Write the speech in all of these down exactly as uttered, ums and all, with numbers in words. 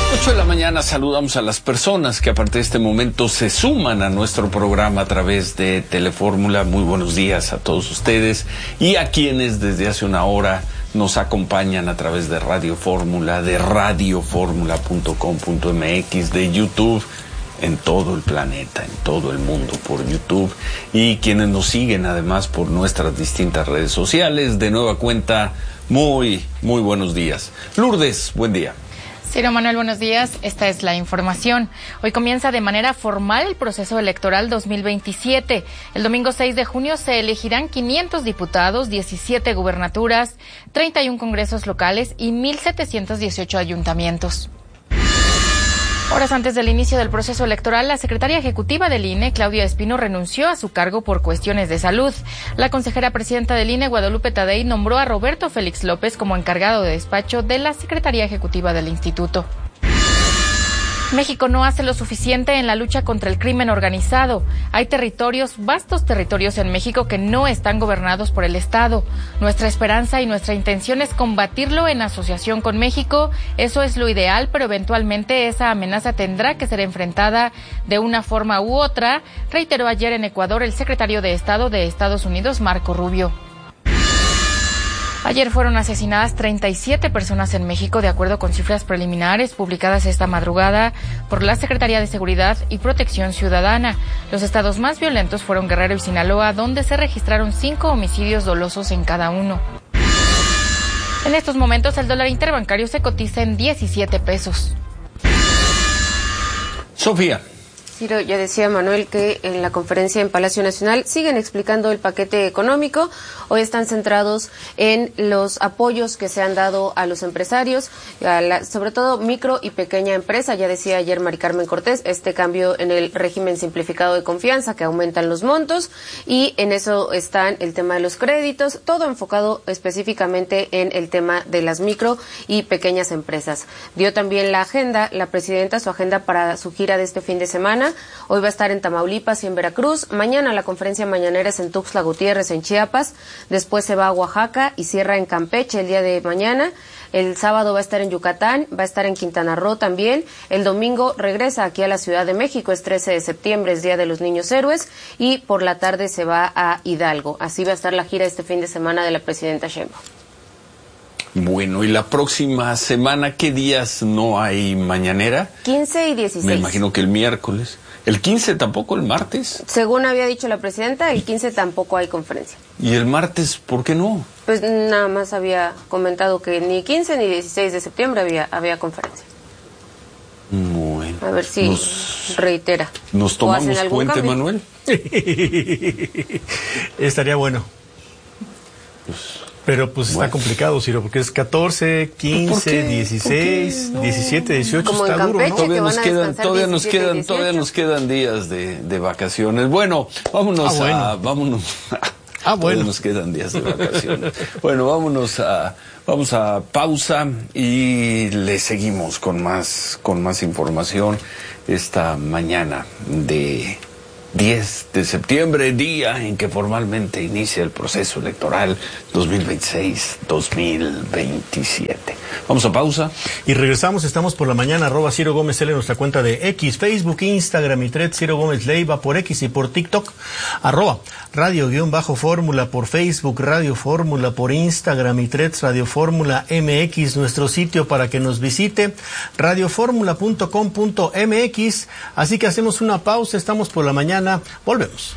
ocho de la mañana saludamos a las personas que a partir de este momento se suman a nuestro programa a través de Telefórmula. Muy buenos días a todos ustedes y a quienes desde hace una hora nos acompañan a través de Radio Fórmula, de radio fórmula punto com punto m x, de YouTube, en todo el planeta, en todo el mundo por YouTube, y quienes nos siguen además por nuestras distintas redes sociales. De nueva cuenta, muy, muy buenos días. Lourdes, buen día. Ciro Manuel, buenos días. Esta es la información. Hoy comienza de manera formal el proceso electoral dos mil veintisiete. El domingo seis de junio se elegirán quinientos diputados, diecisiete gubernaturas, treinta y uno congresos locales y mil setecientos dieciocho ayuntamientos. Horas antes del inicio del proceso electoral, la secretaria ejecutiva del I N E, Claudia Espino, renunció a su cargo por cuestiones de salud. La consejera presidenta del I N E, Guadalupe Tadei, nombró a Roberto Félix López como encargado de despacho de la Secretaría Ejecutiva del Instituto. México no hace lo suficiente en la lucha contra el crimen organizado. Hay territorios, vastos territorios en México que no están gobernados por el Estado. Nuestra esperanza y nuestra intención es combatirlo en asociación con México. Eso es lo ideal, pero eventualmente esa amenaza tendrá que ser enfrentada de una forma u otra, reiteró ayer en Ecuador el secretario de Estado de Estados Unidos, Marco Rubio. Ayer fueron asesinadas treinta y siete personas en México, de acuerdo con cifras preliminares publicadas esta madrugada por la Secretaría de Seguridad y Protección Ciudadana. Los estados más violentos fueron Guerrero y Sinaloa, donde se registraron cinco homicidios dolosos en cada uno. En estos momentos, el dólar interbancario se cotiza en diecisiete pesos. Sofía. Ciro, ya decía Manuel que en la conferencia en Palacio Nacional siguen explicando el paquete económico. Hoy están centrados en los apoyos que se han dado a los empresarios, a la, sobre todo micro y pequeña empresa. Ya decía ayer Mari Carmen Cortés, este cambio en el régimen simplificado de confianza, que aumentan los montos, y en eso están el tema de los créditos, todo enfocado específicamente en el tema de las micro y pequeñas empresas. Dio también la agenda, la presidenta, su agenda para su gira de este fin de semana. Hoy va a estar en Tamaulipas y en Veracruz. Mañana la conferencia mañanera es en Tuxtla Gutiérrez, en Chiapas. Después se va a Oaxaca y cierra en Campeche el día de mañana. El sábado va a estar en Yucatán, va a estar en Quintana Roo también. El domingo regresa aquí a la Ciudad de México, es trece de septiembre, es Día de los Niños Héroes. Y por la tarde se va a Hidalgo. Así va a estar la gira este fin de semana de la presidenta Sheinbaum. Bueno, y la próxima semana, ¿qué días no hay mañanera? quince y dieciséis. Me imagino que el miércoles. ¿El quince tampoco, el martes? Según había dicho la presidenta, el quince tampoco hay conferencia. ¿Y el martes por qué no? Pues nada más había comentado que ni quince ni dieciséis de septiembre había, había conferencia. Bueno. A ver si nos, reitera. ¿Nos tomamos puente, cambio? Manuel? Estaría bueno. Pues... Pero pues bueno. Está complicado, Ciro, porque es catorce, quince, dieciséis, no? diecisiete, dieciocho, como está duro, ¿no? Todavía nos quedan, todavía nos quedan, todavía nos quedan días de, de vacaciones. Bueno, vámonos ah, bueno. a, vámonos. Ah, bueno. Todavía nos quedan días de vacaciones. Bueno, vámonos a, vamos a pausa y le seguimos con más, con más información esta mañana de diez de septiembre, día en que formalmente inicia el proceso electoral dos mil veintiséis dos mil veintisiete. Vamos a pausa. Y regresamos, estamos por la mañana, arroba Ciro Gómez L en nuestra cuenta de X, Facebook, Instagram y Thread, Ciro Gómez Leiva por X y por TikTok, arroba Radio-Fórmula por Facebook, Radio Fórmula por Instagram y Threads, Radio Fórmula M X, nuestro sitio para que nos visite, radio fórmula punto com punto m x. Así que hacemos una pausa, estamos por la mañana, volvemos.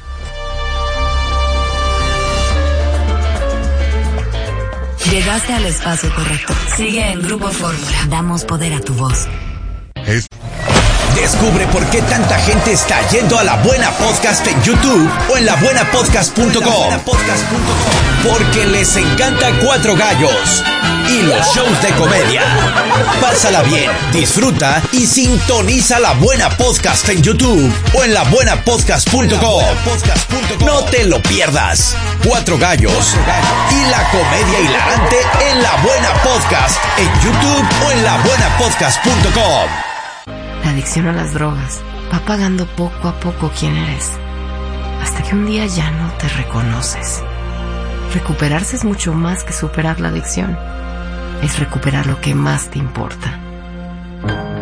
Llegaste al espacio correcto. Sigue en Grupo Fórmula. Damos poder a tu voz. Es... Descubre por qué tanta gente está yendo a La Buena Podcast en YouTube o en la buena podcast punto com. Porque les encanta Cuatro Gallos y los shows de comedia. Pásala bien, disfruta y sintoniza La Buena Podcast en YouTube o en la buena podcast punto com. No te lo pierdas. Cuatro Gallos y la comedia hilarante en La Buena Podcast en YouTube o en la buena podcast punto com. La adicción a las drogas va pagando poco a poco quién eres, hasta que un día ya no te reconoces. Recuperarse es mucho más que superar la adicción. Es recuperar lo que más te importa.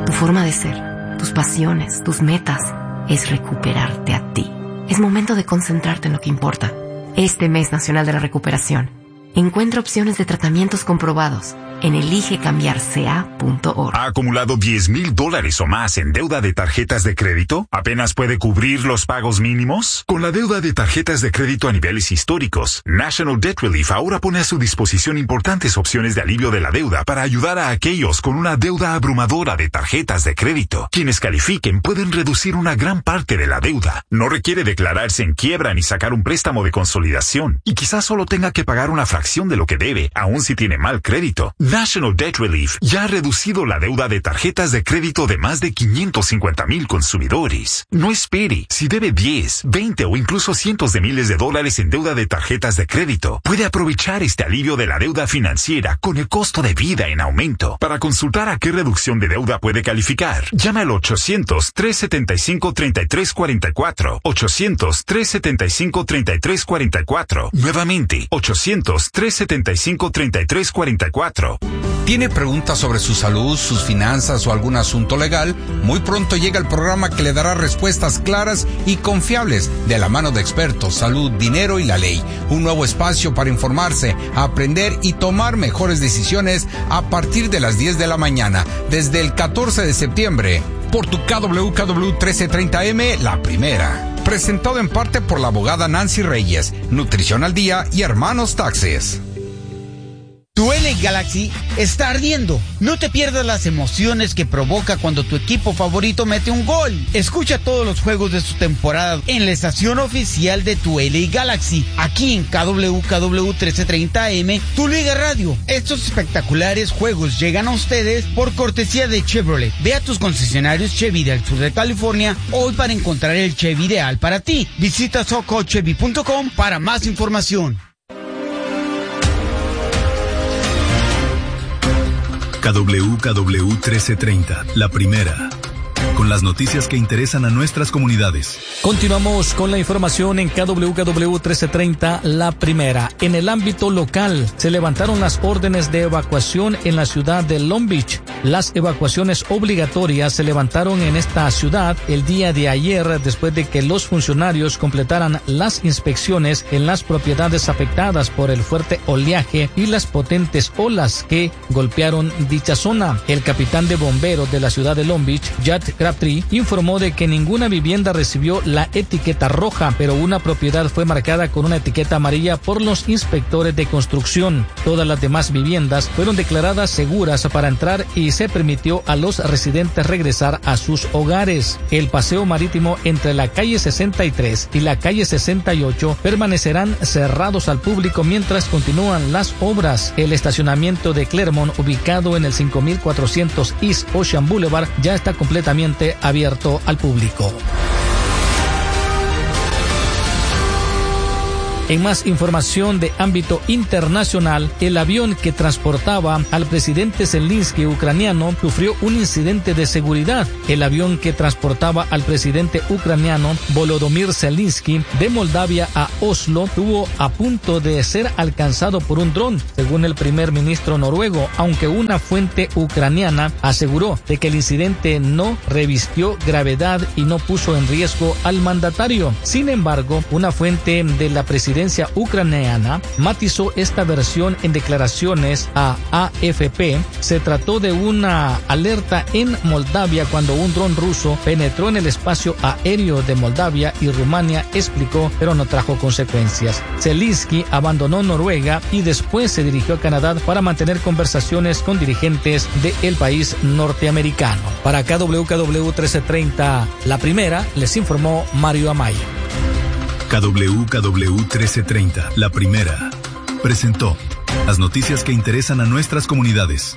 tu forma de ser, tus pasiones, tus metas, es recuperarte a ti. Es momento de concentrarte en lo que importa. Este mes nacional de la recuperación, encuentra opciones de tratamientos comprobados en elige cambiar c a punto org. ¿Ha acumulado diez mil dólares o más en deuda de tarjetas de crédito? ¿Apenas puede cubrir los pagos mínimos? Con la deuda de tarjetas de crédito a niveles históricos, National Debt Relief ahora pone a su disposición importantes opciones de alivio de la deuda para ayudar a aquellos con una deuda abrumadora de tarjetas de crédito. Quienes califiquen pueden reducir una gran parte de la deuda. No requiere declararse en quiebra ni sacar un préstamo de consolidación. Y quizás solo tenga que pagar una fracción de lo que debe, aun si tiene mal crédito. National Debt Relief ya ha reducido la deuda de tarjetas de crédito de más de quinientos cincuenta mil consumidores. No espere. Si debe diez, veinte o incluso cientos de miles de dólares en deuda de tarjetas de crédito, puede aprovechar este alivio de la deuda financiera con el costo de vida en aumento. Para consultar a qué reducción de deuda puede calificar, llama al ochocientos, trescientos setenta y cinco, treinta y tres cuarenta y cuatro. ochocientos, trescientos setenta y cinco, treinta y tres cuarenta y cuatro. Nuevamente, ochocientos, trescientos setenta y cinco, treinta y tres cuarenta y cuatro. ¿Tiene preguntas sobre su salud, sus finanzas o algún asunto legal? Muy pronto llega el programa que le dará respuestas claras y confiables de la mano de expertos, salud, dinero y la ley. Un nuevo espacio para informarse, aprender y tomar mejores decisiones a partir de las diez de la mañana, desde el catorce de septiembre, por tu K W K W trece treinta M, La Primera. Presentado en parte por la abogada Nancy Reyes, Nutrición al Día y Hermanos Taxes. Tu L A Galaxy está ardiendo. No te pierdas las emociones que provoca cuando tu equipo favorito mete un gol. Escucha todos los juegos de su temporada en la estación oficial de Tu L A Galaxy, aquí en K W K W trece treinta M, Tu Liga Radio. Estos espectaculares juegos llegan a ustedes por cortesía de Chevrolet. Ve a tus concesionarios Chevy del sur de California hoy para encontrar el Chevy ideal para ti. Visita soco chevy punto com para más información. K W K W trece treinta, La Primera, con las noticias que interesan a nuestras comunidades. Continuamos con la información en K W K W trece treinta, La Primera. En el ámbito local, se levantaron las órdenes de evacuación en la ciudad de Long Beach. Las evacuaciones obligatorias se levantaron en esta ciudad el día de ayer después de que los funcionarios completaran las inspecciones en las propiedades afectadas por el fuerte oleaje y las potentes olas que golpearon dicha zona. El capitán de bomberos de la ciudad de Long Beach, Judd Crabtree, informó de que ninguna vivienda recibió la etiqueta roja, pero una propiedad fue marcada con una etiqueta amarilla por los inspectores de construcción. Todas las demás viviendas fueron declaradas seguras para entrar y se permitió a los residentes regresar a sus hogares. El paseo marítimo entre la calle sesenta y tres y la calle sesenta y ocho permanecerán cerrados al público mientras continúan las obras. El estacionamiento de Clermont, ubicado en el cinco mil cuatrocientos East Ocean Boulevard, ya está completamente abierto al público. En más información de ámbito internacional, el avión que transportaba al presidente Zelensky ucraniano sufrió un incidente de seguridad. El avión que transportaba al presidente ucraniano Volodymyr Zelensky de Moldavia a Oslo estuvo a punto de ser alcanzado por un dron, según el primer ministro noruego, aunque una fuente ucraniana aseguró de que el incidente no revistió gravedad y no puso en riesgo al mandatario. Sin embargo, una fuente de la presidencia ucraniana matizó esta versión en declaraciones a A F P. Se trató de una alerta en Moldavia cuando un dron ruso penetró en el espacio aéreo de Moldavia y Rumania, explicó, pero no trajo consecuencias. Zelensky abandonó Noruega y después se dirigió a Canadá para mantener conversaciones con dirigentes del país norteamericano. Para K W K W trece treinta, La Primera, les informó Mario Amaya. K W K W trece treinta, La Primera, presentó las noticias que interesan a nuestras comunidades.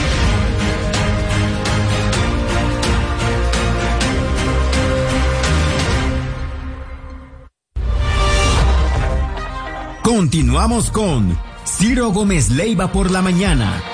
Continuamos con Ciro Gómez Leiva por la mañana.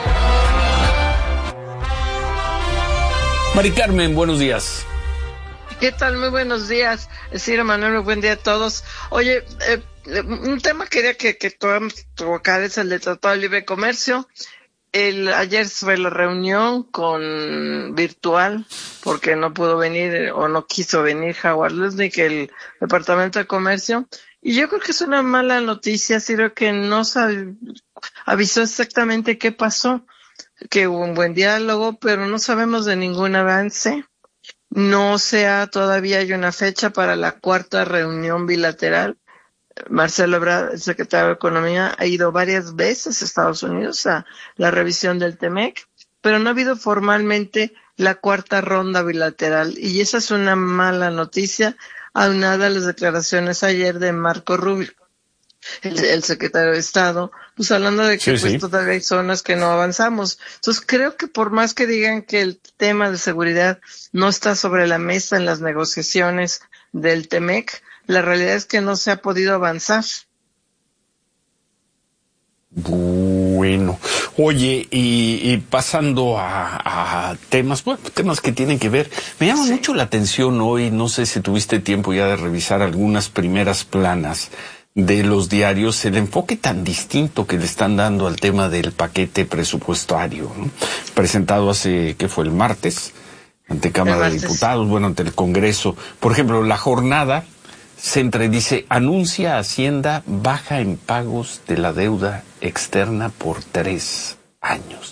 Mari Carmen, buenos días. ¿Qué tal? Muy buenos días, Ciro Manuel, buen día a todos. Oye, eh, un tema quería que, que podamos tocar es el de Tratado de Libre Comercio. El, ayer fue la reunión con virtual porque no pudo venir o no quiso venir Howard Lutnick, el Departamento de Comercio, y yo creo que es una mala noticia, Ciro, que no sabe, avisó exactamente qué pasó, que hubo un buen diálogo, pero no sabemos de ningún avance. No sea todavía hay una fecha para la cuarta reunión bilateral. Marcelo Ebrard, el secretario de Economía, ha ido varias veces a Estados Unidos a la revisión del T-MEC, pero no ha habido formalmente la cuarta ronda bilateral, y esa es una mala noticia, aunada a las declaraciones ayer de Marco Rubio, el, el secretario de Estado, pues hablando de que sí, pues sí. todavía hay zonas que no avanzamos. Entonces creo que por más que digan que el tema de seguridad no está sobre la mesa en las negociaciones del T-MEC, la realidad es que no se ha podido avanzar. Bueno, oye, y, y pasando a, a temas, bueno, temas que tienen que ver, me llama sí. mucho la atención hoy, no sé si tuviste tiempo ya de revisar algunas primeras planas de los diarios, el enfoque tan distinto que le están dando al tema del paquete presupuestario, ¿no? Presentado hace, ¿qué fue? El martes, ante Cámara de Diputados, bueno, ante el Congreso. Por ejemplo, la jornada Centre dice, anuncia Hacienda baja en pagos de la deuda externa por tres años.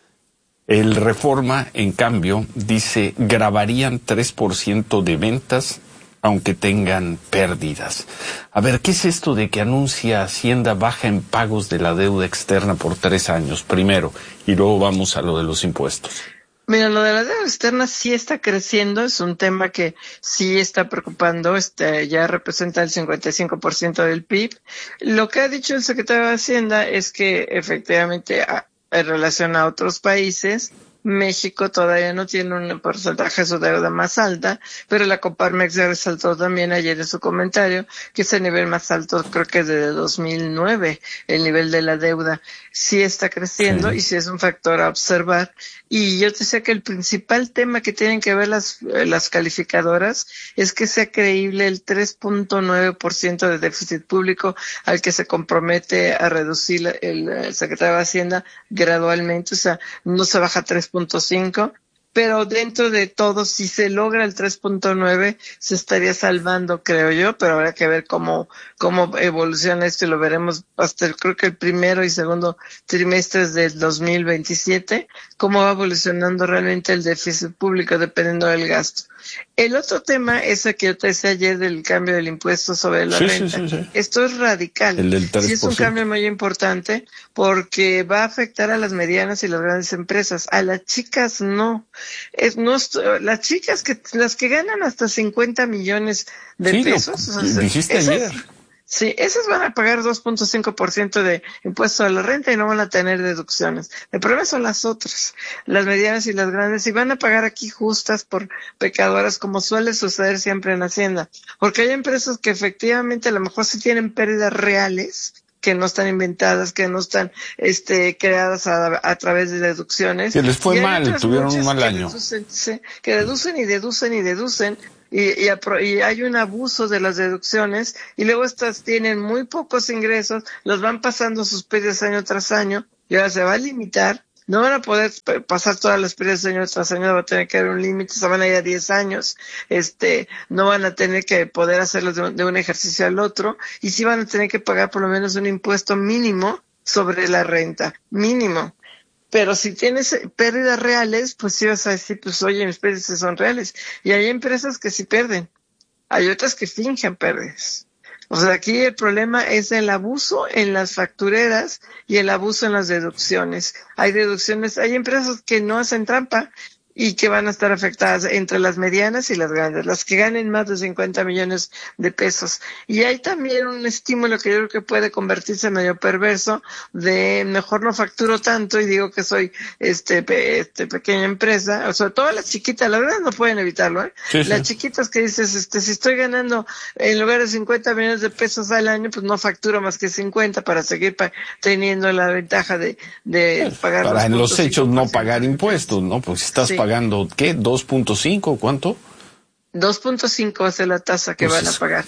El Reforma, en cambio, dice, grabarían tres por ciento de ventas aunque tengan pérdidas. A ver, ¿qué es esto de que anuncia Hacienda baja en pagos de la deuda externa por tres años? Primero, y luego vamos a lo de los impuestos. Mira, lo de la deuda externa sí está creciendo, es un tema que sí está preocupando, este, ya representa el cincuenta y cinco por ciento del P I B. Lo que ha dicho el secretario de Hacienda es que efectivamente, a, en relación a otros países, México todavía no tiene un porcentaje de su deuda más alta, pero la Coparmex ya resaltó también ayer en su comentario que es el nivel más alto, creo que desde dos mil nueve, el nivel de la deuda sí está creciendo sí. y sí es un factor a observar. Y yo te decía que el principal tema que tienen que ver las, las calificadoras es que sea creíble el tres punto nueve por ciento de déficit público al que se compromete a reducir el, el secretario de Hacienda gradualmente, o sea, no se baja a tres punto cinco, pero dentro de todo, si se logra el tres punto nueve, se estaría salvando, creo yo, pero habrá que ver cómo, cómo evoluciona esto y lo veremos hasta el, creo que el primero y segundo trimestres del dos mil veintisiete, cómo va evolucionando realmente el déficit público dependiendo del gasto. El otro tema es el que yo te decía ayer del cambio del impuesto sobre la sí, renta. Sí, sí, sí. Esto es radical. El del tres por ciento. Sí es un cambio muy importante porque va a afectar a las medianas y las grandes empresas. A las chicas no. Es, no las chicas que las que ganan hasta cincuenta millones de sí, pesos. Lo, o sea, dijiste esas, ayer. Sí, esas van a pagar dos punto cinco por ciento de impuesto a la renta y no van a tener deducciones. El problema son las otras, las medianas y las grandes, y van a pagar aquí justas por pecadoras, como suele suceder siempre en Hacienda. Porque hay empresas que efectivamente a lo mejor sí tienen pérdidas reales, que no están inventadas, que no están este creadas a, a través de deducciones. Que les fue mal, tuvieron un mal año. Deducen, sí, que deducen y deducen y deducen. Y, y, y hay un abuso de las deducciones y luego estas tienen muy pocos ingresos, los van pasando sus pérdidas año tras año y ahora se va a limitar, no van a poder pasar todas las pérdidas año tras año, va a tener que haber un límite, se van a ir a diez años, este, no van a tener que poder hacerlo de un, de un ejercicio al otro y sí van a tener que pagar por lo menos un impuesto mínimo sobre la renta, mínimo. Pero si tienes pérdidas reales, pues sí vas a decir, pues oye, mis pérdidas son reales. Y hay empresas que sí pierden. Hay otras que fingen pérdidas. O sea, aquí el problema es el abuso en las factureras y el abuso en las deducciones. Hay deducciones, hay empresas que no hacen trampa y que van a estar afectadas entre las medianas y las grandes, las que ganen más de cincuenta millones de pesos. Y hay también un estímulo que yo creo que puede convertirse en medio perverso de mejor no facturo tanto y digo que soy este, pe, este pequeña empresa, o sobre todo las chiquitas, la verdad no pueden evitarlo, ¿eh? Sí, sí. Las chiquitas que dices, este, si estoy ganando en lugar de cincuenta millones de pesos al año, pues no facturo más que cincuenta para seguir pa- teniendo la ventaja de, de pues, pagar para en los hechos no cinco por ciento pagar impuestos, ¿no? Pues si estás sí. pagando, ¿qué? ¿dos punto cinco? ¿Cuánto? dos punto cinco va a ser la tasa que pues van a pagar.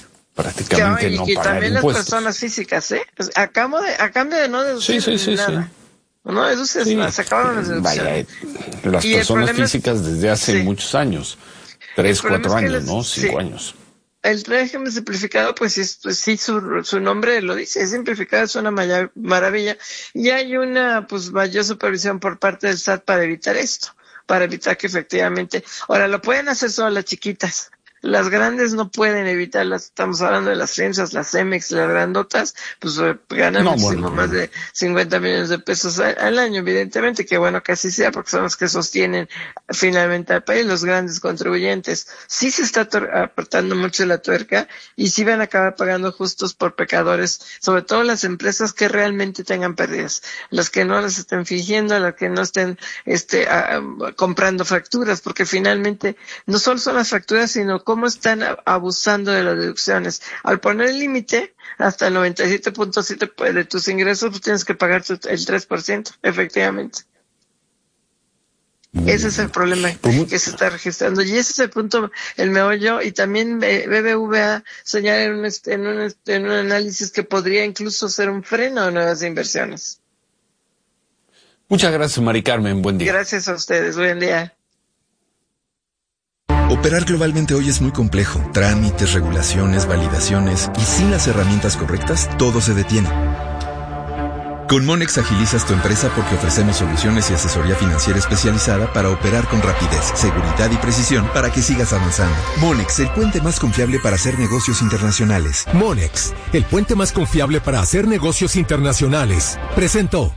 Prácticamente que, no y pagar también impuestos. las personas físicas, ¿eh? Pues, a, cambio de, a cambio de no deducir sí, sí, sí, nada. sí. ¿no? Eso se, sí, se acabaron las deducciones. Vaya, las y personas físicas es, desde hace sí. muchos años, tres, cuatro años, les, ¿no? Cinco sí. años. El régimen simplificado, pues, es, pues sí, su, su nombre lo dice, es simplificado, es una maya, maravilla, y hay una, pues, mayor supervisión por parte del S A T para evitar esto, para evitar que efectivamente, ahora lo pueden hacer solo las chiquitas. Las grandes no pueden evitarlas, estamos hablando de las FEMSAs, las CEMEX, las grandotas, pues ganan no, muchísimo bueno, más de cincuenta millones de pesos al, al año, evidentemente, que bueno que así sea, porque son los que sostienen finalmente al país, los grandes contribuyentes. Sí se está apretando mucho la tuerca y sí van a acabar pagando justos por pecadores, sobre todo las empresas que realmente tengan pérdidas, las que no las estén fingiendo, las que no estén este a, a, comprando facturas, porque finalmente no solo son las facturas, sino cómo están abusando de las deducciones. Al poner el límite, hasta el noventa y siete punto siete de tus ingresos, pues tienes que pagar el tres por ciento, efectivamente. Muy ese bien. Es el problema que se está registrando. Y ese es el punto, el meollo. Y también B B V A señala en un, en, un, en un análisis que podría incluso ser un freno a nuevas inversiones. Muchas gracias, Mari Carmen. Buen día. Gracias a ustedes. Buen día. Operar globalmente hoy es muy complejo. Trámites, regulaciones, validaciones y sin las herramientas correctas, todo se detiene. Con Monex agilizas tu empresa porque ofrecemos soluciones y asesoría financiera especializada para operar con rapidez, seguridad y precisión para que sigas avanzando. Monex, el puente más confiable para hacer negocios internacionales. Monex, el puente más confiable para hacer negocios internacionales. Presentó.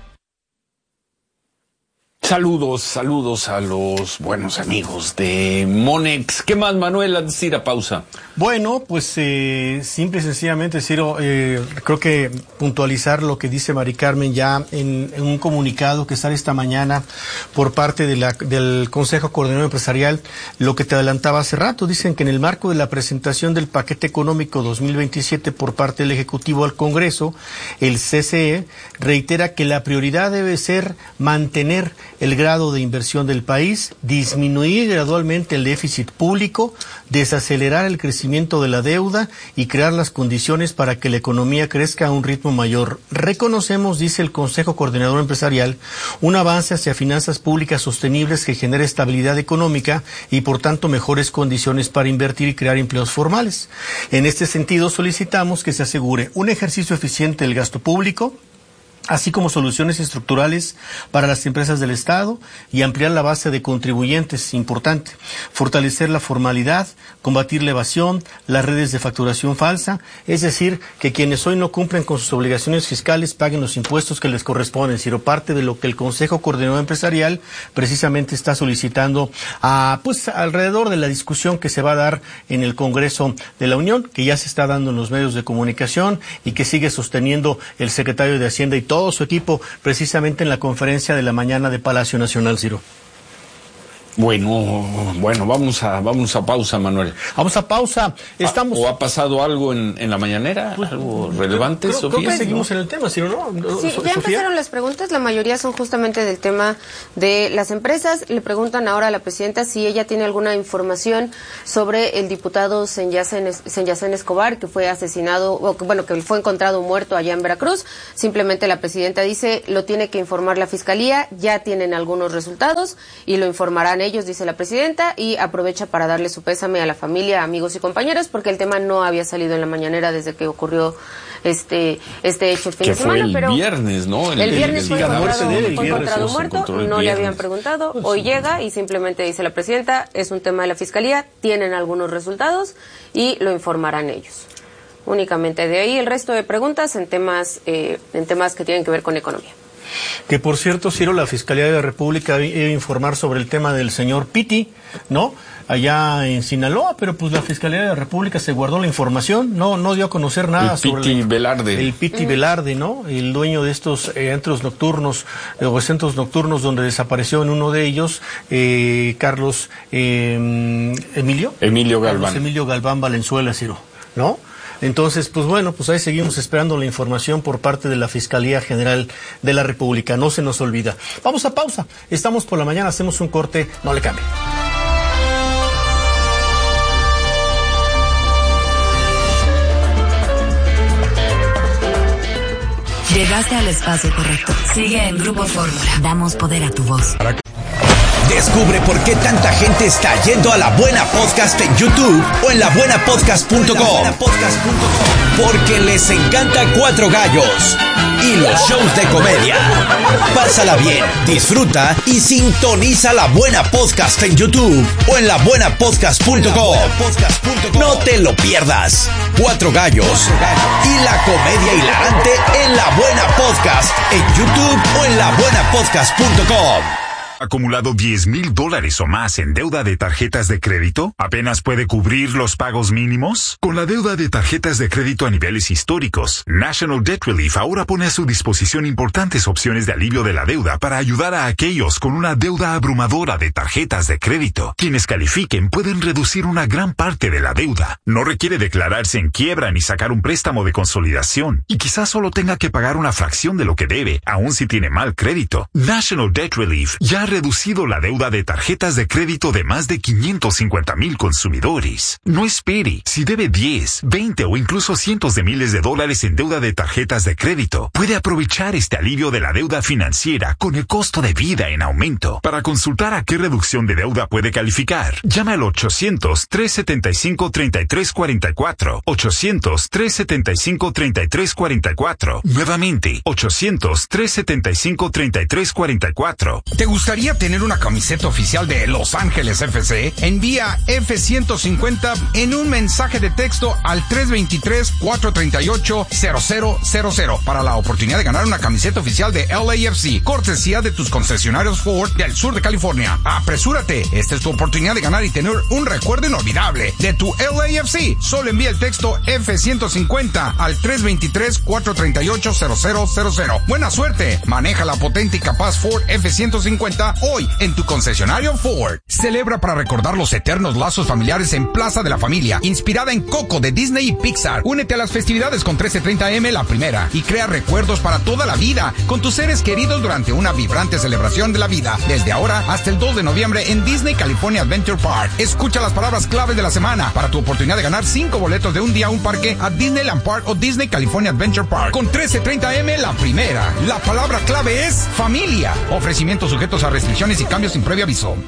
Saludos, saludos a los buenos amigos de Monex. ¿Qué más, Manuel, antes de ir a pausa? Bueno, pues eh, simple y sencillamente, Ciro, eh, creo que puntualizar lo que dice Mari Carmen ya en, en un comunicado que sale esta mañana por parte de la, del Consejo Coordinador Empresarial, lo que te adelantaba hace rato. Dicen que en el marco de la presentación del paquete económico dos mil veintisiete por parte del Ejecutivo al Congreso, el C C E reitera que la prioridad debe ser mantener el grado de inversión del país, disminuir gradualmente el déficit público, desacelerar el crecimiento de la deuda y crear las condiciones para que la economía crezca a un ritmo mayor. Reconocemos, dice el Consejo Coordinador Empresarial, un avance hacia finanzas públicas sostenibles que genere estabilidad económica y, por tanto, mejores condiciones para invertir y crear empleos formales. En este sentido, solicitamos que se asegure un ejercicio eficiente del gasto público, así como soluciones estructurales para las empresas del Estado y ampliar la base de contribuyentes, importante. Fortalecer la formalidad, combatir la evasión, las redes de facturación falsa, es decir, que quienes hoy no cumplen con sus obligaciones fiscales paguen los impuestos que les corresponden, sino parte de lo que el Consejo Coordinador Empresarial precisamente está solicitando a, pues, alrededor de la discusión que se va a dar en el Congreso de la Unión, que ya se está dando en los medios de comunicación y que sigue sosteniendo el secretario de Hacienda y todo todo su equipo, precisamente en la conferencia de la mañana de Palacio Nacional, Ciro. Bueno, bueno, vamos a vamos a pausa, Manuel. Vamos a pausa. Estamos. ¿O ha pasado algo en, en la mañanera? Pues, ¿algo relevante, creo, Sofía? Creo que seguimos en el tema, ¿sí o no? Sí, ya empezaron las preguntas. La mayoría son justamente del tema de las empresas. Le preguntan ahora a la presidenta si ella tiene alguna información sobre el diputado Senyacén Escobar, que fue asesinado, o que, bueno, que fue encontrado muerto allá en Veracruz. Simplemente la presidenta dice, lo tiene que informar la Fiscalía, ya tienen algunos resultados y lo informarán ellos, dice la presidenta, y aprovecha para darle su pésame a la familia, amigos y compañeros, porque el tema no había salido en la mañanera desde que ocurrió este este hecho el fin que de semana. Fue el pero viernes, ¿no? El, el viernes el, fue encontrado, el fue encontrado muerto, no le habían preguntado, pues hoy sí. llega y simplemente dice la presidenta, es un tema de la Fiscalía, tienen algunos resultados y lo informarán ellos. Únicamente de ahí el resto de preguntas en temas eh, en temas que tienen que ver con economía. Que por cierto, Ciro, la Fiscalía de la República iba a informar sobre el tema del señor Piti, ¿no? Allá en Sinaloa, pero pues la Fiscalía de la República se guardó la información, no no dio a conocer nada el sobre Piti Velarde. El Piti mm. Velarde, ¿no? El dueño de estos eh, antros nocturnos, eh, o centros nocturnos donde desapareció en uno de ellos eh, Carlos eh, Emilio. Emilio Galván. Carlos Emilio Galván Valenzuela, Ciro, ¿no? Entonces, pues bueno, pues ahí seguimos esperando la información por parte de la Fiscalía General de la República. No se nos olvida. Vamos a pausa. Estamos por la mañana, hacemos un corte. No le cambie. Llegaste al espacio correcto. Sigue en Grupo Fórmula. Damos poder a tu voz. Descubre por qué tanta gente está yendo a La Buena Podcast en YouTube o en la buena podcast punto com. Porque les encanta Cuatro Gallos y los shows de comedia. Pásala bien, disfruta y sintoniza La Buena Podcast en YouTube o en la buena podcast punto com. No te lo pierdas. Cuatro Gallos y la comedia hilarante en La Buena Podcast en YouTube o en la buena podcast punto com. ¿Acumulado diez mil dólares o más en deuda de tarjetas de crédito? ¿Apenas puede cubrir los pagos mínimos? Con la deuda de tarjetas de crédito a niveles históricos, National Debt Relief ahora pone a su disposición importantes opciones de alivio de la deuda para ayudar a aquellos con una deuda abrumadora de tarjetas de crédito. Quienes califiquen pueden reducir una gran parte de la deuda. No requiere declararse en quiebra ni sacar un préstamo de consolidación. Y quizás solo tenga que pagar una fracción de lo que debe, aun si tiene mal crédito. National Debt Relief ya ha reducido la deuda de tarjetas de crédito de más de quinientos cincuenta mil consumidores. No espere. Si debe diez, veinte o incluso cientos de miles de dólares en deuda de tarjetas de crédito, puede aprovechar este alivio de la deuda financiera con el costo de vida en aumento. Para consultar a qué reducción de deuda puede calificar, llame al ochocientos, trescientos setenta y cinco, treinta y tres cuarenta y cuatro. ochocientos, trescientos setenta y cinco, treinta y tres cuarenta y cuatro. Nuevamente, ochocientos, trescientos setenta y cinco, treinta y tres cuarenta y cuatro. ¿Te gustaría tener una camiseta oficial de Los Ángeles F C? Envía F ciento cincuenta en un mensaje de texto al tres dos tres, cuatro tres ocho, cero cero cero cero para la oportunidad de ganar una camiseta oficial de L A F C, cortesía de tus concesionarios Ford del sur de California. Apresúrate, esta es tu oportunidad de ganar y tener un recuerdo inolvidable de tu L A F C. Solo envía el texto F ciento cincuenta al tres dos tres, cuatro tres ocho, cero cero cero cero. Buena suerte, maneja la potente y capaz Ford F ciento cincuenta hoy en tu concesionario Ford. Celebra para recordar los eternos lazos familiares en Plaza de la Familia, inspirada en Coco de Disney y Pixar. Únete a las festividades con trece treinta eme La Primera y crea recuerdos para toda la vida con tus seres queridos durante una vibrante celebración de la vida desde ahora hasta el dos de noviembre en Disney California Adventure Park. Escucha las palabras claves de la semana para tu oportunidad de ganar cinco boletos de un día a un parque a Disneyland Park o Disney California Adventure Park. Con trece treinta eme La Primera, la palabra clave es familia. Ofrecimientos sujetos a restricciones y cambios sin previo aviso.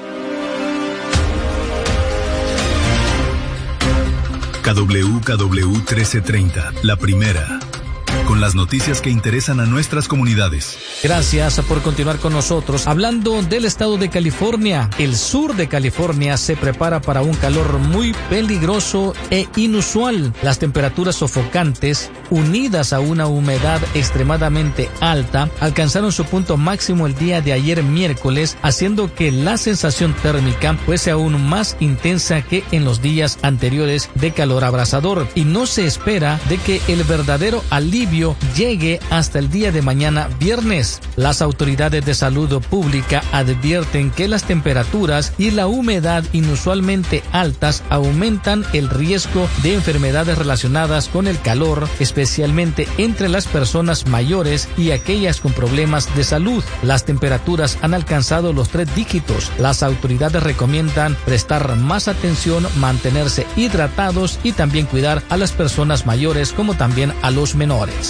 K W K W trece treinta, La Primera. Con las noticias que interesan a nuestras comunidades. Gracias por continuar con nosotros. Hablando del estado de California, el sur de California se prepara para un calor muy peligroso e inusual. Las temperaturas sofocantes, unidas a una humedad extremadamente alta, alcanzaron su punto máximo el día de ayer miércoles, haciendo que la sensación térmica fuese aún más intensa que en los días anteriores de calor abrasador. Y no se espera de que el verdadero alivio llegue hasta el día de mañana viernes. Las autoridades de salud pública advierten que las temperaturas y la humedad inusualmente altas aumentan el riesgo de enfermedades relacionadas con el calor, especialmente entre las personas mayores y aquellas con problemas de salud. Las temperaturas han alcanzado los tres dígitos. Las autoridades recomiendan prestar más atención, mantenerse hidratados y también cuidar a las personas mayores como también a los menores.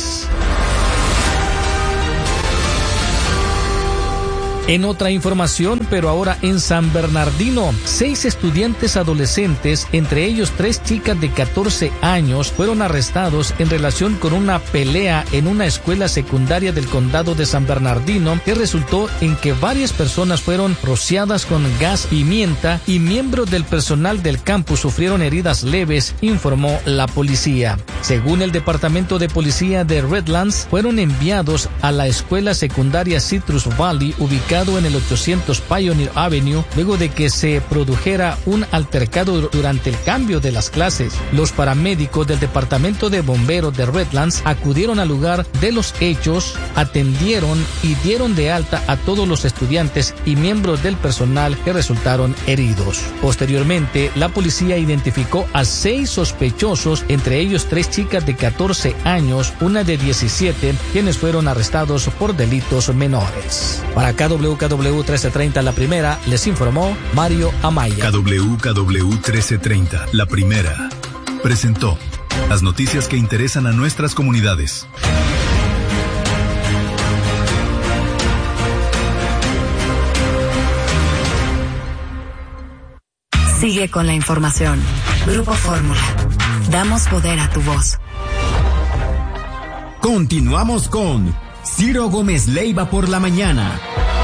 En otra información, pero ahora en San Bernardino, seis estudiantes adolescentes, entre ellos tres chicas de catorce años, fueron arrestados en relación con una pelea en una escuela secundaria del condado de San Bernardino que resultó en que varias personas fueron rociadas con gas pimienta y miembros del personal del campus sufrieron heridas leves, informó la policía. Según el Departamento de Policía de Redlands, fueron enviados a la escuela secundaria Citrus Valley, ubicada en el ochocientos Pioneer Avenue, luego de que se produjera un altercado durante el cambio de las clases. Los paramédicos del Departamento de Bomberos de Redlands acudieron al lugar de los hechos, atendieron y dieron de alta a todos los estudiantes y miembros del personal que resultaron heridos. Posteriormente, la policía identificó a seis sospechosos, entre ellos tres chicas de catorce años, una de diecisiete, quienes fueron arrestados por delitos menores. Para K W K W trece treinta La Primera, les informó Mario Amaya. K W K W trece treinta La Primera presentó las noticias que interesan a nuestras comunidades. Sigue con la información. Grupo Fórmula. Damos poder a tu voz. Continuamos con Ciro Gómez Leiva por la mañana.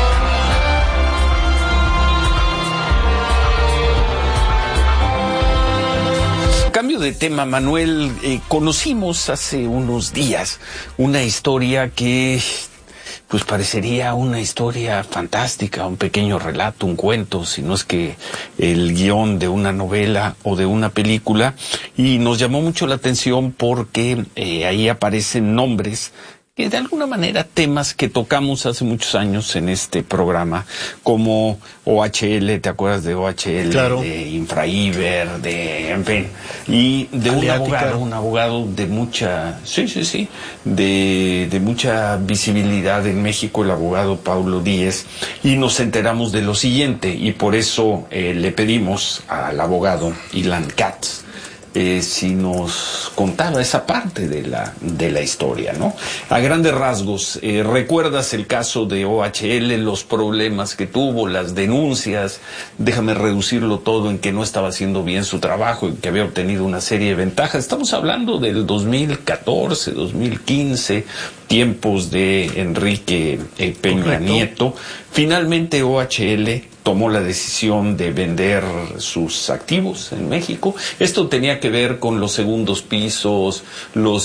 Cambio de tema, Manuel. Eh, conocimos hace unos días una historia que pues parecería una historia fantástica, un pequeño relato, un cuento, si no es que el guión de una novela o de una película, y nos llamó mucho la atención porque eh, ahí aparecen nombres que de alguna manera temas que tocamos hace muchos años en este programa, como O H L, ¿te acuerdas de O H L? Claro. De Infraiber, de, en fin, y de un abogado, un abogado de mucha, sí, sí, sí, de, de mucha visibilidad en México, el abogado Paulo Díez, y nos enteramos de lo siguiente, y por eso eh, le pedimos al abogado Ilan Katz, Eh, si nos contaba esa parte de la de la historia, ¿no? A grandes rasgos, eh, ¿recuerdas el caso de O H L, los problemas que tuvo, las denuncias? Déjame reducirlo todo en que no estaba haciendo bien su trabajo y que había obtenido una serie de ventajas. Estamos hablando del dos mil catorce, dos mil quince, tiempos de Enrique eh, Peña Correcto. Nieto. Finalmente O H L tomó la decisión de vender sus activos en México. Esto tenía que ver con los segundos pisos, los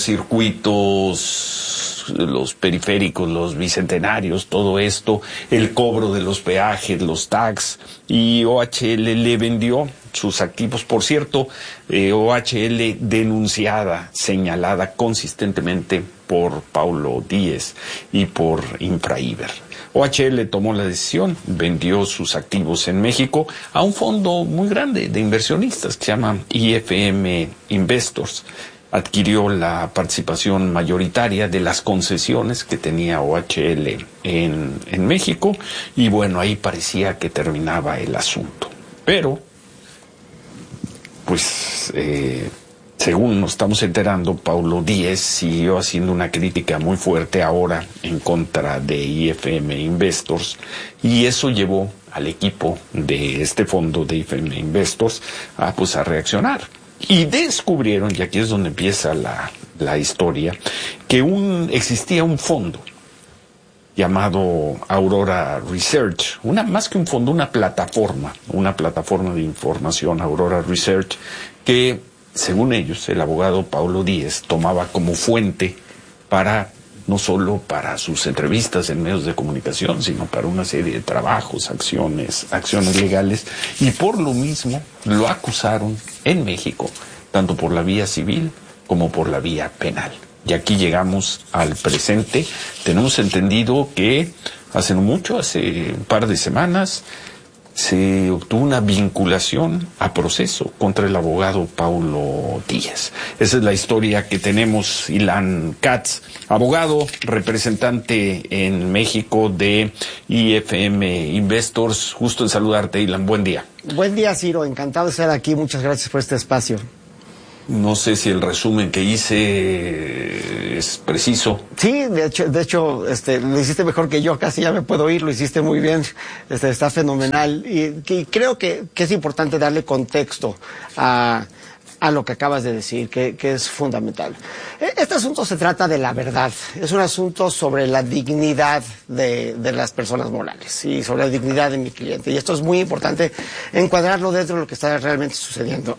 circuitos, los periféricos, los bicentenarios, todo esto, el cobro de los peajes, los tax, y O H L le vendió sus activos. Por cierto, eh, O H L denunciada, señalada consistentemente por Paulo Díez y por Infraiber. O H L tomó la decisión, vendió sus activos en México a un fondo muy grande de inversionistas que se llama I F M Investors. Adquirió la participación mayoritaria de las concesiones que tenía O H L en, en México, y bueno, ahí parecía que terminaba el asunto. Pero, pues, eh, según nos estamos enterando, Paulo Díez siguió haciendo una crítica muy fuerte ahora en contra de I F M Investors, y eso llevó al equipo de este fondo de I F M Investors a, pues, a reaccionar. Y descubrieron, y aquí es donde empieza la, la historia, que un, existía un fondo llamado Aurora Research, una, más que un fondo, una plataforma, una plataforma de información, Aurora Research, que, según ellos, el abogado Paulo Díez tomaba como fuente para, no solo para sus entrevistas en medios de comunicación, sino para una serie de trabajos, acciones, acciones legales, y por lo mismo lo acusaron en México, tanto por la vía civil como por la vía penal. Y aquí llegamos al presente. Tenemos entendido que hace no mucho, hace un par de semanas, se obtuvo una vinculación a proceso contra el abogado Paulo Díez. Esa es la historia que tenemos. Ilan Katz, abogado, representante en México de I F M Investors. Justo en saludarte, Ilan. Buen día. Buen día, Ciro. Encantado de estar aquí. Muchas gracias por este espacio. No sé si el resumen que hice es preciso. Sí, de hecho, de hecho, este, lo hiciste mejor que yo, casi ya me puedo ir, lo hiciste muy bien, este, está fenomenal. Y, y creo que, que es importante darle contexto a, a lo que acabas de decir, que, que es fundamental. Este asunto se trata de la verdad, es un asunto sobre la dignidad de, de las personas morales y sobre la dignidad de mi cliente. Y esto es muy importante encuadrarlo dentro de lo que está realmente sucediendo.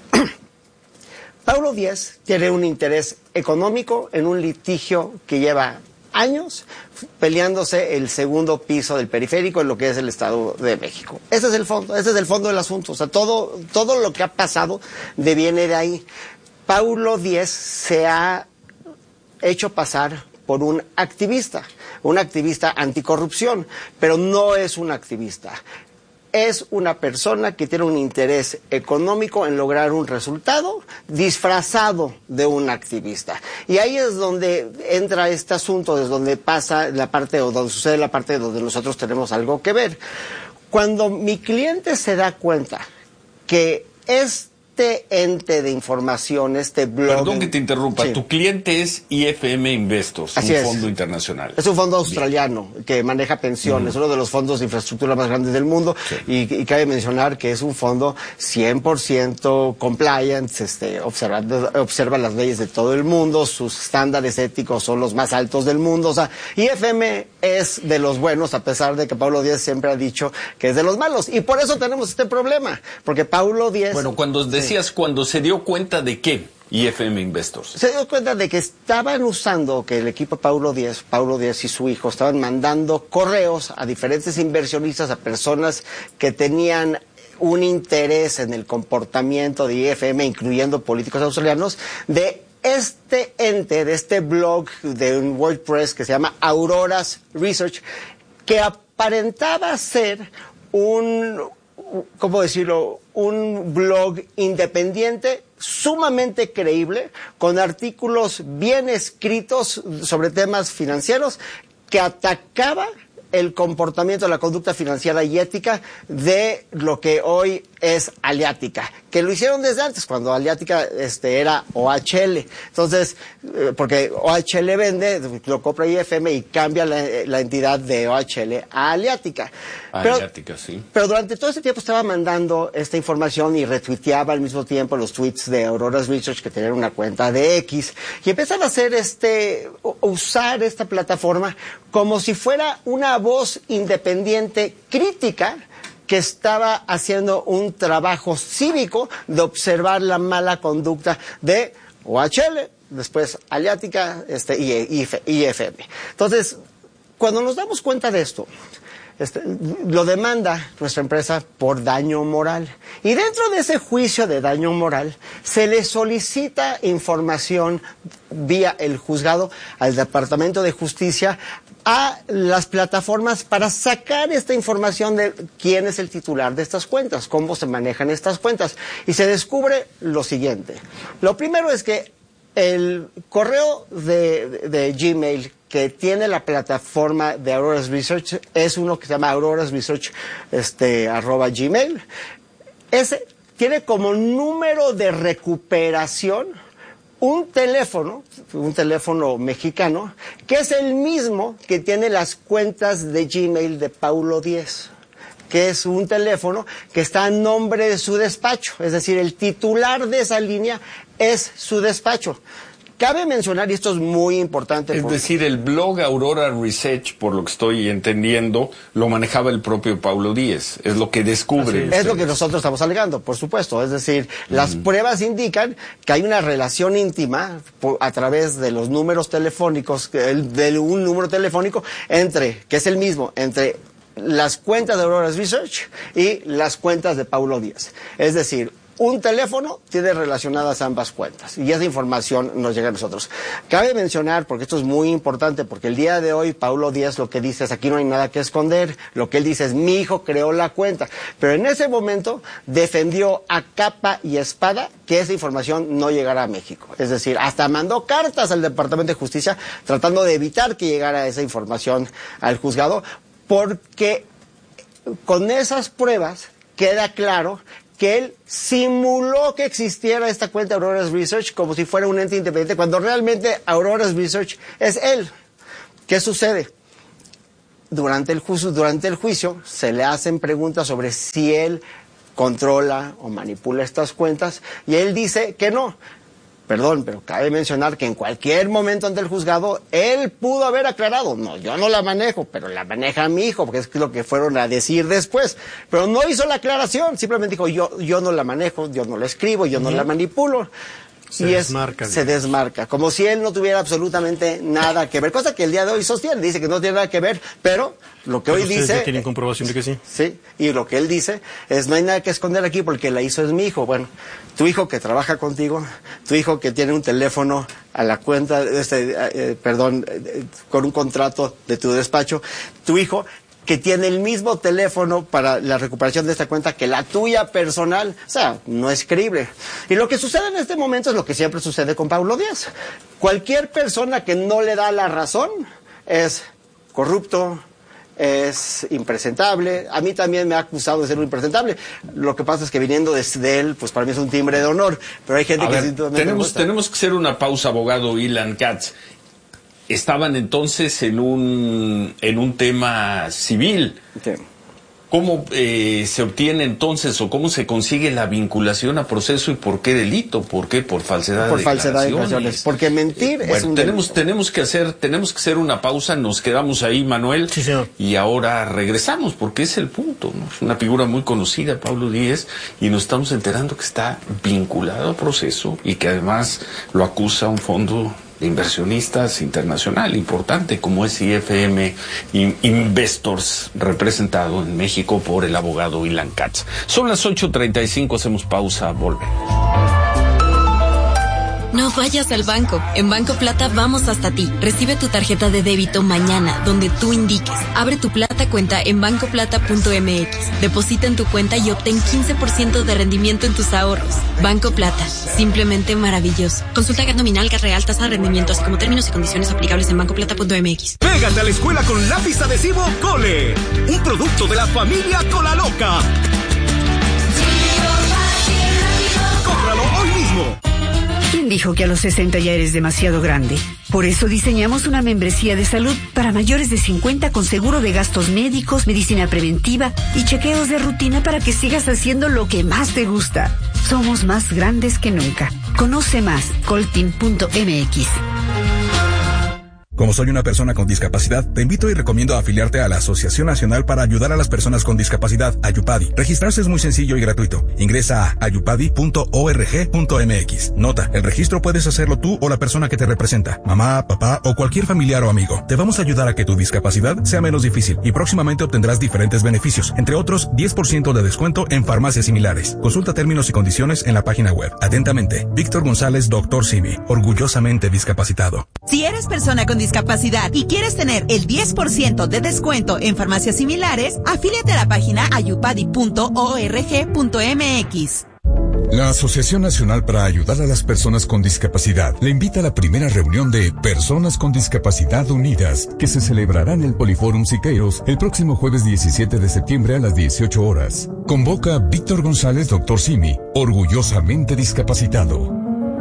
Paulo Díez tiene un interés económico en un litigio que lleva años peleándose el segundo piso del periférico en lo que es el Estado de México. Ese es el fondo, ese es el fondo del asunto. O sea, todo, todo lo que ha pasado deviene de ahí. Paulo Díez se ha hecho pasar por un activista, un activista anticorrupción, pero no es un activista. Es una persona que tiene un interés económico en lograr un resultado disfrazado de un activista. Y ahí es donde entra este asunto, es donde pasa la parte, o donde sucede la parte donde nosotros tenemos algo que ver. Cuando mi cliente se da cuenta que es este ente de información, este blog... Perdón que te interrumpa, sí. Tu cliente es I F M Investors, Así un es. fondo internacional. Es un fondo australiano Bien. que maneja pensiones, uh-huh. uno de los fondos de infraestructura más grandes del mundo, sí. y, y cabe mencionar que es un fondo cien por ciento compliance, este, observa, observa las leyes de todo el mundo, sus estándares éticos son los más altos del mundo, o sea, I F M es de los buenos, a pesar de que Paulo Díaz siempre ha dicho que es de los malos, y por eso tenemos este problema, porque Paulo Díaz... Bueno, cuando decías, sí. cuando se dio cuenta de qué, I F M Investors. Se dio cuenta de que estaban usando, que el equipo Paulo Díaz, Paulo Díaz y su hijo, estaban mandando correos a diferentes inversionistas, a personas que tenían un interés en el comportamiento de I F M, incluyendo políticos australianos, de este ente, de este blog de un WordPress que se llama Auroras Research, que aparentaba ser un, ¿cómo decirlo?, un blog independiente, sumamente creíble, con artículos bien escritos sobre temas financieros, que atacaba el comportamiento, la conducta financiera y ética de lo que hoy es Aliática, que lo hicieron desde antes, cuando Aliática este, era O H L. Entonces, eh, porque O H L vende, lo compra I F M y cambia la, la entidad de O H L a Aliática. Pero, Aliática, sí. Pero durante todo este tiempo estaba mandando esta información y retuiteaba al mismo tiempo los tweets de Auroras Research, que tenían una cuenta de X, y empezaba a hacer este, usar esta plataforma como si fuera una voz independiente crítica que estaba haciendo un trabajo cívico de observar la mala conducta de O H L, después Aliática este, y I F M. Entonces, cuando nos damos cuenta de esto, este, lo demanda nuestra empresa por daño moral. Y dentro de ese juicio de daño moral, se le solicita información vía el juzgado al Departamento de Justicia, a las plataformas, para sacar esta información de quién es el titular de estas cuentas, cómo se manejan estas cuentas. Y se descubre lo siguiente. Lo primero es que el correo de, de, de Gmail que tiene la plataforma de Auroras Research es uno que se llama Auroras Research este, arroba Gmail. Ese tiene como número de recuperación un teléfono, un teléfono mexicano, que es el mismo que tiene las cuentas de Gmail de Paulo Díaz, que es un teléfono que está a nombre de su despacho, es decir, el titular de esa línea es su despacho. Cabe mencionar, y esto es muy importante... Es porque... decir, el blog Aurora Research, por lo que estoy entendiendo, lo manejaba el propio Paulo Díaz. Es lo que descubre. Es, es lo que nosotros estamos alegando, por supuesto. Es decir, mm. las pruebas indican que hay una relación íntima por, a través de los números telefónicos, el, de un número telefónico, entre, que es el mismo, entre las cuentas de Aurora Research y las cuentas de Paulo Díaz. Es decir, un teléfono tiene relacionadas ambas cuentas y esa información nos llega a nosotros. Cabe mencionar, porque esto es muy importante, porque el día de hoy Paulo Díaz lo que dice es: aquí no hay nada que esconder. Lo que él dice es: mi hijo creó la cuenta. Pero en ese momento defendió a capa y espada que esa información no llegara a México. Es decir, hasta mandó cartas al Departamento de Justicia tratando de evitar que llegara esa información al juzgado, porque con esas pruebas queda claro que él simuló que existiera esta cuenta Auroras Research como si fuera un ente independiente, cuando realmente Auroras Research es él. ¿Qué sucede? Durante el juicio, durante el juicio se le hacen preguntas sobre si él controla o manipula estas cuentas, y él dice que no. Perdón, pero cabe mencionar que en cualquier momento ante el juzgado, él pudo haber aclarado: no, yo no la manejo, pero la maneja mi hijo, porque es lo que fueron a decir después. Pero no hizo la aclaración, simplemente dijo: yo, yo no la manejo, yo no la escribo, yo no uh-huh. la manipulo. Se y desmarca. Es, se desmarca, como si él no tuviera absolutamente nada que ver, cosa que el día de hoy sostiene, dice que no tiene nada que ver, pero lo que pero hoy dice... Ya tienen comprobación de que sí. Sí, y lo que él dice es: no hay nada que esconder aquí porque la hizo es mi hijo. Bueno, tu hijo que trabaja contigo, tu hijo que tiene un teléfono a la cuenta, este, eh, perdón, eh, con un contrato de tu despacho, tu hijo que tiene el mismo teléfono para la recuperación de esta cuenta que la tuya personal, o sea, no es creíble. Y lo que sucede en este momento es lo que siempre sucede con Paulo Díaz. Cualquier persona que no le da la razón es corrupto, es impresentable. A mí también me ha acusado de ser un impresentable. Lo que pasa es que viniendo desde él, pues para mí es un timbre de honor. Pero hay gente a que ver, sí tenemos, tenemos que hacer una pausa, abogado Ilan Katz. Estaban entonces en un, en un tema civil. Sí. ¿Cómo eh, se obtiene entonces o cómo se consigue la vinculación a proceso y por qué delito? ¿Por qué? Por falsedad por de falsedad de declaraciones. declaraciones. Porque mentir eh, es bueno, un tenemos delito. tenemos que hacer tenemos que hacer una pausa. Nos quedamos ahí, Manuel. Sí, señor. Y ahora regresamos porque es el punto, ¿no? Es una figura muy conocida, Pablo Díez, y nos estamos enterando que está vinculado a proceso y que además lo acusa un fondo de inversionistas internacional importante como es I F M Investors, representado en México por el abogado Ilan Katz. Son las ocho treinta y cinco, hacemos pausa, volvemos. No vayas al banco. En Banco Plata vamos hasta ti. Recibe tu tarjeta de débito mañana, donde tú indiques. Abre tu Plata cuenta en banco plata punto m x. Deposita en tu cuenta y obtén quince por ciento de rendimiento en tus ahorros. Banco Plata. Simplemente maravilloso. Consulta G A T nominal, G A T real, tasa de rendimiento, así como términos y condiciones aplicables en banco plata punto m x. Pégate a la escuela con lápiz adhesivo Cole. Un producto de la familia Cola Loca. Cómpralo hoy mismo. ¿Quién dijo que a los sesenta ya eres demasiado grande? Por eso diseñamos una membresía de salud para mayores de cincuenta con seguro de gastos médicos, medicina preventiva y chequeos de rutina para que sigas haciendo lo que más te gusta. Somos más grandes que nunca. Conoce más, colteam punto m x. Como soy una persona con discapacidad, te invito y recomiendo afiliarte a la Asociación Nacional para Ayudar a las Personas con Discapacidad, Ayupadi. Registrarse es muy sencillo y gratuito. Ingresa a ayupadi punto org punto m x. Nota, el registro puedes hacerlo tú o la persona que te representa, mamá, papá o cualquier familiar o amigo. Te vamos a ayudar a que tu discapacidad sea menos difícil y próximamente obtendrás diferentes beneficios, entre otros diez por ciento de descuento en farmacias similares. Consulta términos y condiciones en la página web. Atentamente, Víctor González, doctor Simi, orgullosamente discapacitado. Si eres persona con discapacidad y quieres tener el diez por ciento de descuento en farmacias similares, afíliate a la página ayupadi punto org punto m x. La Asociación Nacional para Ayudar a las Personas con Discapacidad le invita a la primera reunión de Personas con Discapacidad Unidas, que se celebrará en el Poliforum Siqueiros el próximo jueves diecisiete de septiembre a las dieciocho horas. Convoca Víctor González, doctor Simi, orgullosamente discapacitado.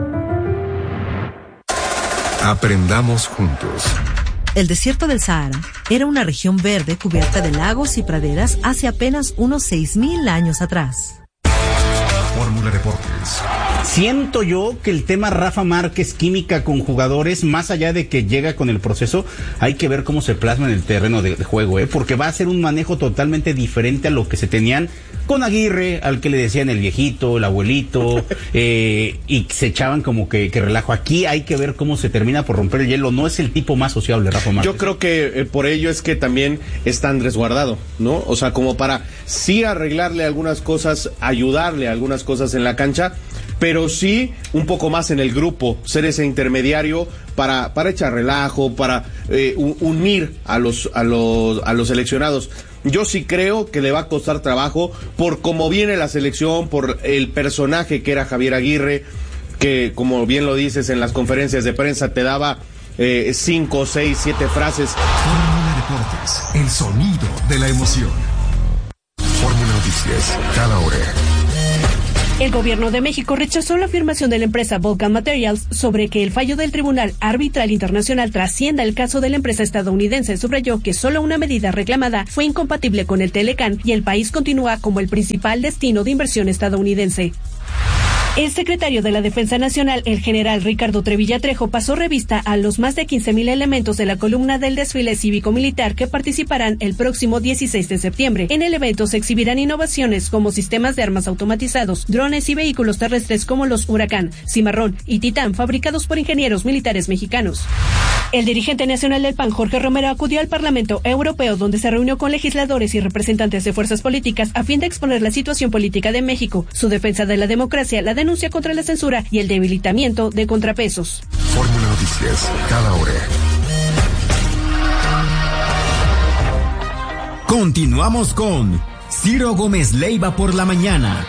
Aprendamos juntos. El desierto del Sahara era una región verde cubierta de lagos y praderas hace apenas unos seis mil años atrás. Fórmula Deportes. Siento yo que el tema Rafa Márquez, química con jugadores, más allá de que llega con el proceso, hay que ver cómo se plasma en el terreno de, de juego, ¿eh? Porque va a ser un manejo totalmente diferente a lo que se tenían con Aguirre, al que le decían el viejito, el abuelito, eh, y se echaban como que, que relajo. Aquí hay que ver cómo se termina por romper el hielo. No es el tipo más sociable, Rafa Márquez. Yo creo que eh, por ello es que también está Andrés Guardado, ¿no? O sea, como para sí arreglarle algunas cosas, ayudarle a algunas cosas en la cancha, pero sí un poco más en el grupo, ser ese intermediario para, para echar relajo, para eh, unir a los, a los, a los seleccionados. Yo sí creo que le va a costar trabajo por cómo viene la selección, por el personaje que era Javier Aguirre, que como bien lo dices en las conferencias de prensa te daba eh, cinco, seis, siete frases. Fórmula Deportes, el sonido de la emoción. Fórmula Noticias, cada hora. El gobierno de México rechazó la afirmación de la empresa Vulcan Materials sobre que el fallo del Tribunal Arbitral Internacional trascienda el caso de la empresa estadounidense. Subrayó que solo una medida reclamada fue incompatible con el Telecán y el país continúa como el principal destino de inversión estadounidense. El secretario de la Defensa Nacional, el general Ricardo Trevilla Trejo, pasó revista a los más de quince mil elementos de la columna del desfile cívico-militar que participarán el próximo dieciséis de septiembre. En el evento se exhibirán innovaciones como sistemas de armas automatizados, drones y vehículos terrestres como los Huracán, Cimarrón y Titán, fabricados por ingenieros militares mexicanos. El dirigente nacional del P A N, Jorge Romero, acudió al Parlamento Europeo, donde se reunió con legisladores y representantes de fuerzas políticas a fin de exponer la situación política de México, su defensa de la democracia, la denuncia contra la censura y el debilitamiento de contrapesos. Fórmula Noticias, cada hora. Continuamos con Ciro Gómez Leiva por la mañana.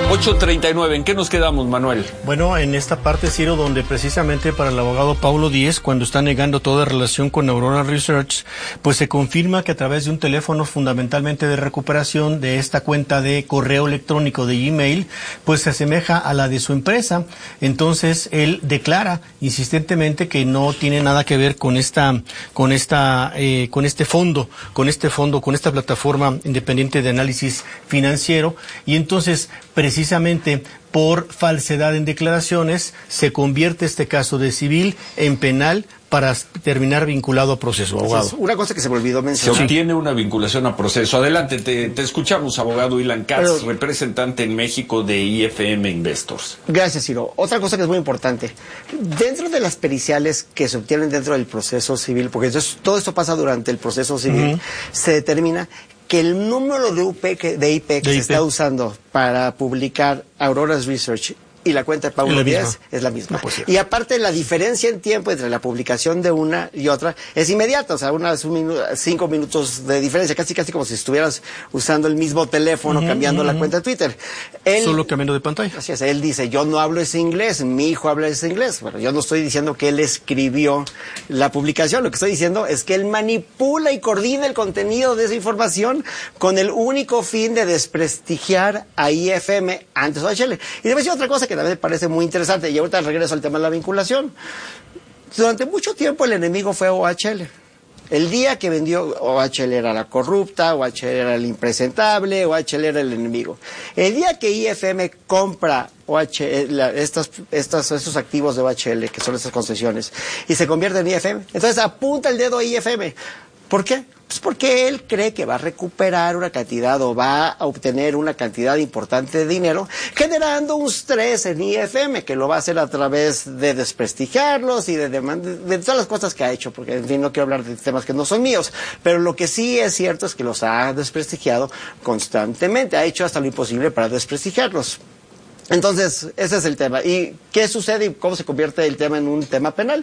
ocho treinta y nueve, ¿en qué nos quedamos, Manuel? Bueno, en esta parte, Ciro, donde precisamente para el abogado Paulo Díez, cuando está negando toda relación con Aurora Research, pues se confirma que a través de un teléfono fundamentalmente de recuperación de esta cuenta de correo electrónico de Gmail, pues se asemeja a la de su empresa. Entonces, él declara insistentemente que no tiene nada que ver con esta, con esta, eh, con este fondo, con este fondo, con esta plataforma independiente de análisis financiero, y entonces, precisamente por falsedad en declaraciones, se convierte este caso de civil en penal para terminar vinculado a proceso, abogado. Una cosa que se me olvidó mencionar. Se obtiene una vinculación a proceso. Adelante, te, te escuchamos, abogado Ilan Katz, Pero, representante en México de I F M Investors. Gracias, Ciro. Otra cosa que es muy importante. Dentro de las periciales que se obtienen dentro del proceso civil, porque entonces todo esto pasa durante el proceso civil, uh-huh. se determina que el número de, U P que, de I P que de se I P. está usando para publicar Aurora's Research y la cuenta de Paulo Díez es la misma. No, y aparte, la diferencia en tiempo entre la publicación de una y otra es inmediata, o sea, unas un minu cinco minutos de diferencia, casi casi como si estuvieras usando el mismo teléfono, uh-huh, cambiando uh-huh. la cuenta de Twitter. Él, Solo cambiando de pantalla. Así es, él dice, yo no hablo ese inglés, mi hijo habla ese inglés. Bueno, yo no estoy diciendo que él escribió la publicación, lo que estoy diciendo es que él manipula y coordina el contenido de esa información con el único fin de desprestigiar a I F M antes O H L. Y debe decir otra cosa que también me parece muy interesante, y ahorita regreso al tema de la vinculación. Durante mucho tiempo el enemigo fue O H L. El día que vendió, O H L era la corrupta, O H L era el impresentable, O H L era el enemigo. El día que I F M compra O H L, la, estas, estas, estos activos de O H L, que son estas concesiones, y se convierte en I F M, entonces apunta el dedo a I F M. ¿Por qué? Pues porque él cree que va a recuperar una cantidad o va a obtener una cantidad importante de dinero, generando un estrés en I F M, que lo va a hacer a través de desprestigiarlos y de, de, de todas las cosas que ha hecho, porque en fin no quiero hablar de temas que no son míos, pero lo que sí es cierto es que los ha desprestigiado constantemente, ha hecho hasta lo imposible para desprestigiarlos. Entonces, ese es el tema. ¿Y qué sucede y cómo se convierte el tema en un tema penal?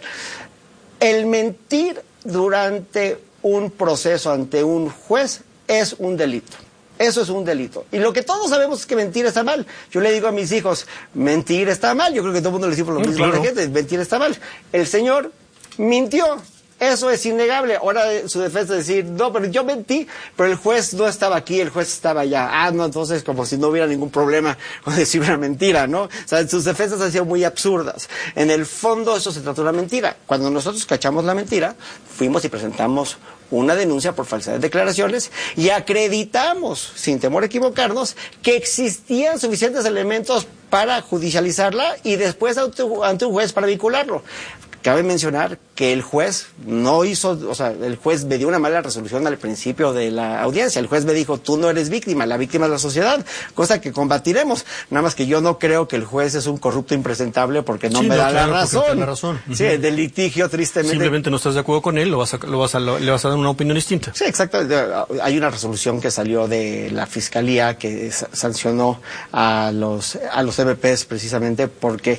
El mentir durante un proceso ante un juez es un delito. Eso es un delito. Y lo que todos sabemos es que mentir está mal. Yo le digo a mis hijos, mentir está mal. Yo creo que todo el mundo le dice lo mismo claro. a la gente, mentir está mal. El señor mintió. Eso es innegable. Ahora su defensa es decir, no, pero yo mentí, pero el juez no estaba aquí, el juez estaba allá. Ah, no, entonces como si no hubiera ningún problema con decir una mentira, ¿no? O sea, sus defensas han sido muy absurdas. En el fondo eso se trata de una mentira. Cuando nosotros cachamos la mentira, fuimos y presentamos una denuncia por falsedad de declaraciones y acreditamos, sin temor a equivocarnos, que existían suficientes elementos para judicializarla y después ante, ante un juez para vincularlo. Cabe mencionar que el juez no hizo, o sea, el juez me dio una mala resolución al principio de la audiencia. El juez me dijo, tú no eres víctima, la víctima es la sociedad, cosa que combatiremos. Nada más que yo no creo que el juez es un corrupto impresentable porque no sí, me no, da claro, la razón. Da la razón. Sí, uh-huh. del litigio, tristemente. Simplemente no estás de acuerdo con él, lo vas a, lo vas a, lo, le vas a dar una opinión distinta. Sí, exacto. Hay una resolución que salió de la Fiscalía que sancionó a los, a los M Ps precisamente porque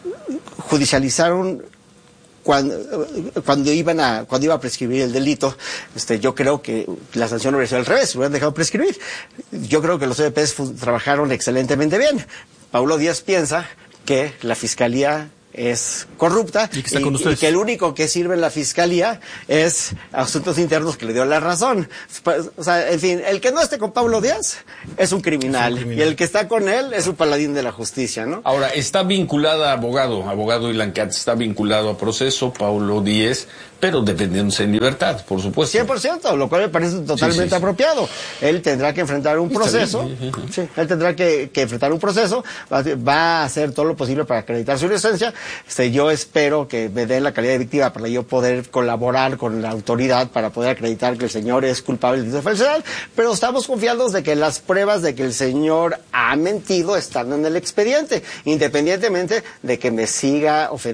judicializaron Cuando, cuando iban a cuando iba a prescribir el delito, este, yo creo que la sanción hubiera sido al revés, hubieran dejado prescribir. Yo creo que los E P Ps trabajaron excelentemente bien. Paulo Díez piensa que la Fiscalía es corrupta y que, y, y que el único que sirve en la Fiscalía es Asuntos Internos, que le dio la razón. O sea, en fin, el que no esté con Paulo Díez es un criminal, es un criminal. Y el que está con él es un paladín de la justicia, ¿no? Ahora, está vinculada, abogado, abogado Ilan Katz, está vinculado a proceso Paulo Díez, pero defendiéndose en libertad, por supuesto. cien por ciento, lo cual me parece totalmente sí, sí, sí. apropiado. Él tendrá que enfrentar un proceso, sí, él tendrá que, que enfrentar un proceso, va, va a hacer todo lo posible para acreditar su inocencia. Este, yo espero que me den la calidad de víctima para yo poder colaborar con la autoridad para poder acreditar que el señor es culpable de falsedad, pero estamos confiados de que las pruebas de que el señor ha mentido están en el expediente, independientemente de que me siga ofendiendo